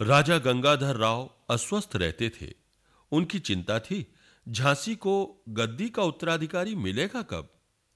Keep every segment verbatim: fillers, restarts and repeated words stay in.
राजा गंगाधर राव अस्वस्थ रहते थे। उनकी चिंता थी, झांसी को गद्दी का उत्तराधिकारी मिलेगा कब?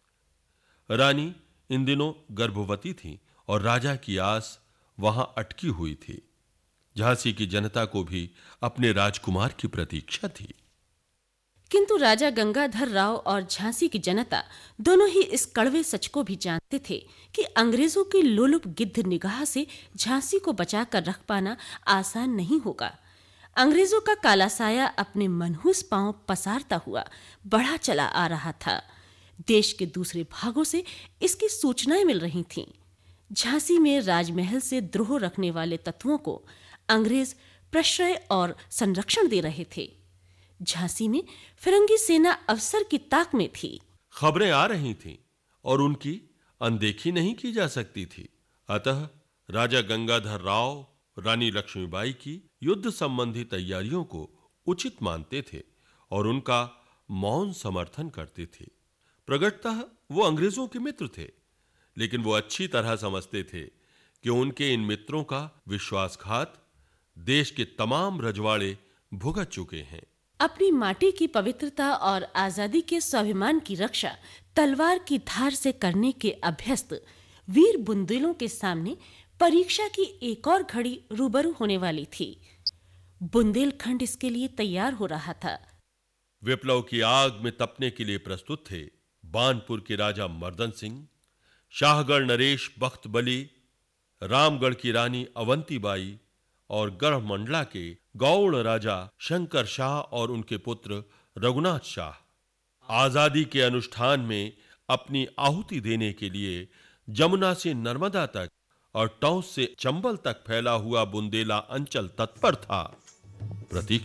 रानी इन दिनों गर्भवती थी और राजा की आस वहां अटकी हुई थी। झांसी की जनता को भी अपने राजकुमार की प्रतीक्षा थी। किंतु राजा गंगाधर राव और झांसी की जनता दोनों ही इस कड़वे सच को भी जानते थे कि अंग्रेजों की लोलुप गिद्ध निगाह से झांसी को बचाकर रख पाना आसान नहीं होगा। अंग्रेजों का काला साया अपने मनहूस पांव पसारता हुआ बढ़ा चला आ रहा था। देश के दूसरे भागों से इसकी सूचनाएं मिल रही थीं। झांसी में राजमहल से द्रोह रखने वाले तत्वों को अंग्रेज प्रश्रय और संरक्षण दे रहे थे। झांसी में फिरंगी सेना अफसर की ताक में थी। खबरें आ रही थीं और उनकी अनदेखी नहीं की जा सकती थी। अतः राजा गंगाधर राव रानी लक्ष्मीबाई की युद्ध संबंधी तैयारियों को उचित मानते थे और उनका मौन समर्थन करते थे। प्रगटतः वो अंग्रेजों के मित्र थे, लेकिन वो अच्छी तरह समझते थे कि उनके इन मित्रों का विश्वासघात देश के तमाम रजवाड़े भुगत चुके हैं। अपनी माटी की पवित्रता और आजादी के स्वाभिमान की रक्षा तलवार की धार से करने के अभ्यस्त वीर बुंदेलों के सामने परीक्षा की एक और घड़ी रूबरू होने वाली थी। बुंदेलखंड इसके लिए तैयार हो रहा था। विप्लव की आग में तपने के लिए प्रस्तुत थे बानपुर के राजा मर्दन सिंह, शाहगढ़ नरेश बख्त बली, रामगढ़ की रानी अवंतीबाई और गढ़मंडला के गौड़ राजा शंकर शाह और उनके पुत्र रघुनाथ शाह। आजादी के अनुष्ठान में अपनी आहुति देने के लिए जमुना से नर्मदा तक और टौंस से चंबल तक फैला हुआ बुंदेला अंचल तत्पर था। प्रतीक